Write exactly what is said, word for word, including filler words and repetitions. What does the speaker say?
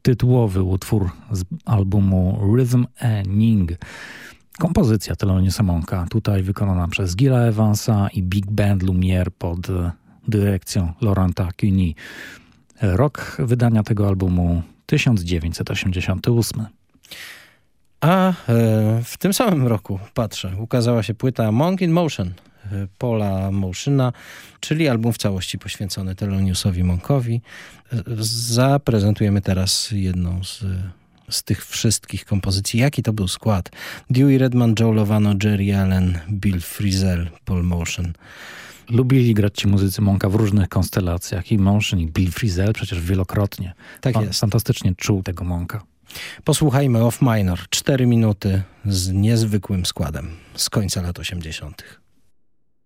tytułowy utwór z albumu Rhythm and Ning. Kompozycja Theloniousa Monka, tutaj wykonana przez Gilla Evansa i Big Band Lumiere pod dyrekcją Laurenta Cuny. Rok wydania tego albumu tysiąc dziewięćset osiemdziesiąty ósmy. A e, w tym samym roku, patrzę, ukazała się płyta Monk in Motion Paula Motiona, czyli album w całości poświęcony Theloniousowi Monkowi. Zaprezentujemy teraz jedną z, z tych wszystkich kompozycji. Jaki to był skład? Dewey Redman, Joe Lovano, Jerry Allen, Bill Frisell, Paul Motian. Lubili grać ci muzycy Monka w różnych konstelacjach. I Motian, i Bill Frisell przecież wielokrotnie. Tak Pan jest. Fantastycznie czuł tego Monka. Posłuchajmy Off Minor. Cztery minuty z niezwykłym składem z końca lat osiemdziesiątych.